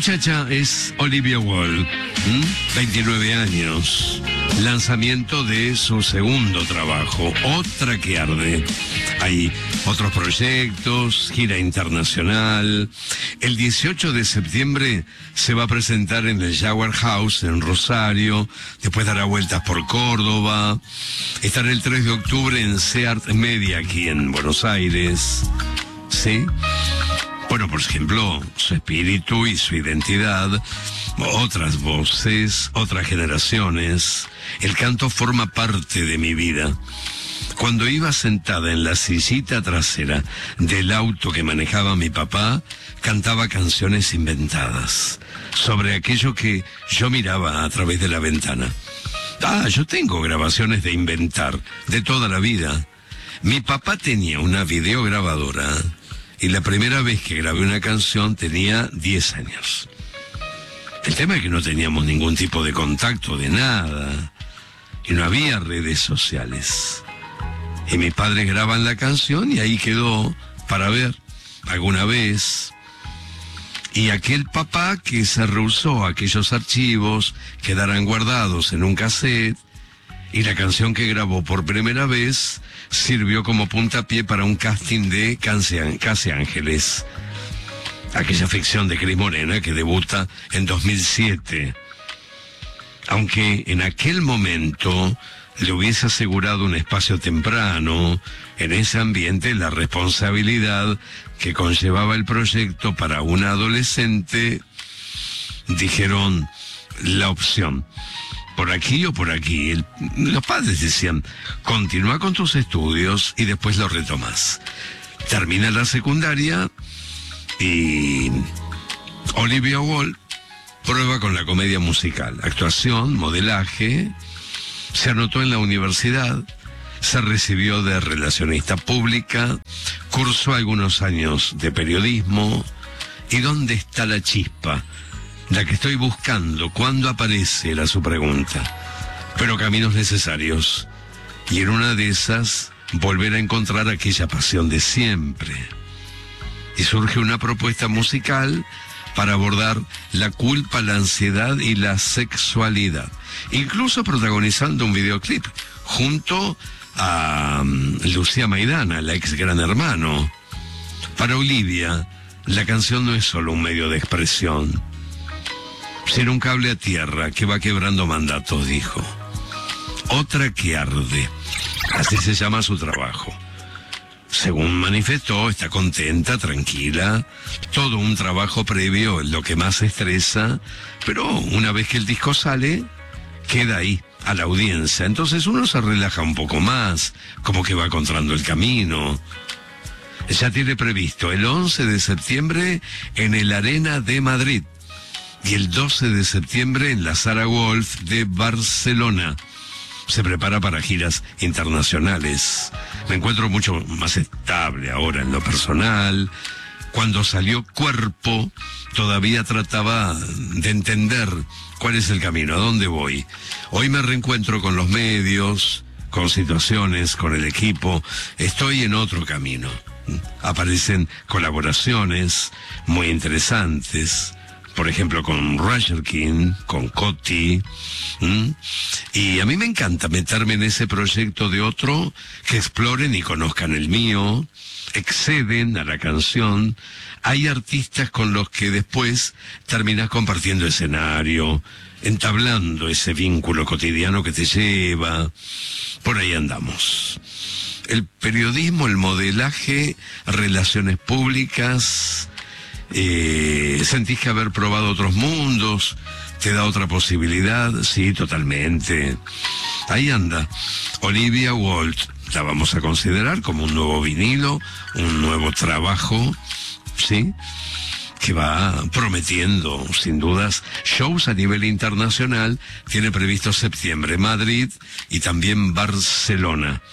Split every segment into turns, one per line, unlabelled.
muchacha es Olivia Wilde, 29 años, lanzamiento de su segundo trabajo, Otra que arde. Hay otros proyectos, gira internacional. El 18 de septiembre se va a presentar en el Jaguar House en Rosario, después dará vueltas por Córdoba, estará el 3 de octubre en Seart Media aquí en Buenos Aires, ¿sí? Bueno, por ejemplo, su espíritu y su identidad, otras voces, otras generaciones. El canto forma parte de mi vida. Cuando iba sentada en la sillita trasera del auto que manejaba mi papá, cantaba canciones inventadas sobre aquello que yo miraba a través de la ventana. Yo tengo grabaciones de inventar, de toda la vida. Mi papá tenía una videograbadora y la primera vez que grabé una canción tenía 10 años. El tema es que no teníamos ningún tipo de contacto, de nada, y no había redes sociales. Y mis padres graban la canción y ahí quedó para ver alguna vez. Y aquel papá que se rehusó a aquellos archivos quedaran guardados en un cassette, y la canción que grabó por primera vez sirvió como puntapié para un casting de Casi Ángeles, aquella ficción de Cris Morena que debuta en 2007. Aunque en aquel momento le hubiese asegurado un espacio temprano en ese ambiente, la responsabilidad que conllevaba el proyecto para una adolescente, dijeron la opción, por aquí o por aquí. Los padres decían, continúa con tus estudios y después lo retomas. Termina la secundaria y Olivia Wilde prueba con la comedia musical, actuación, modelaje. Se anotó en la universidad, se recibió de relacionista pública, cursó algunos años de periodismo. ¿Y dónde está la chispa? La que estoy buscando, ¿cuándo aparece? Era su pregunta. Pero caminos necesarios. Y en una de esas, volver a encontrar aquella pasión de siempre. Y surge una propuesta musical para abordar la culpa, la ansiedad y la sexualidad. Incluso protagonizando un videoclip junto a Lucía Maidana, la ex Gran Hermano. Para Olivia, la canción no es solo un medio de expresión, sino un cable a tierra que va quebrando mandatos, dijo. Otra que arde, así se llama su trabajo. Según manifestó, está contenta, tranquila, todo un trabajo previo es lo que más estresa, pero una vez que el disco sale, queda ahí, a la audiencia. Entonces uno se relaja un poco más, como que va encontrando el camino. Ya tiene previsto el 11 de septiembre en el Arena de Madrid y el 12 de septiembre en la Sala Wolf de Barcelona. Se prepara para giras internacionales. Me encuentro mucho más estable ahora en lo personal. Cuando salió Cuerpo, todavía trataba de entender cuál es el camino, a dónde voy. Hoy me reencuentro con los medios, con situaciones, con el equipo. Estoy en otro camino. Aparecen colaboraciones muy interesantes. Por ejemplo, con Roger King, con Coti. Y a mí me encanta meterme en ese proyecto de otro, que exploren y conozcan el mío, exceden a la canción. Hay artistas con los que después terminas compartiendo escenario, entablando ese vínculo cotidiano que te lleva. Por ahí andamos. El periodismo, el modelaje, relaciones públicas. ¿Sentís que haber probado otros mundos te da otra posibilidad? Sí, totalmente. Ahí anda Olivia Wilde. La vamos a considerar como un nuevo vinilo, un nuevo trabajo, ¿sí? Que va prometiendo, sin dudas, shows a nivel internacional. Tiene previsto septiembre, Madrid y también Barcelona.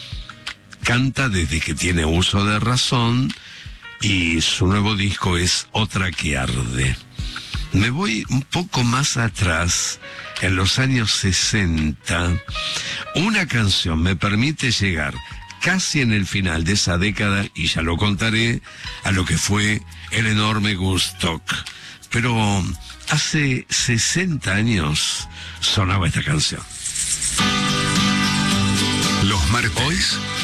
Canta desde que tiene uso de razón. Y su nuevo disco es Otra que arde. Me voy un poco más atrás, en los años 60. Una canción me permite llegar casi en el final de esa década, y ya lo contaré, a lo que fue el enorme Woodstock. pero hace 60 años sonaba esta canción.
Los martes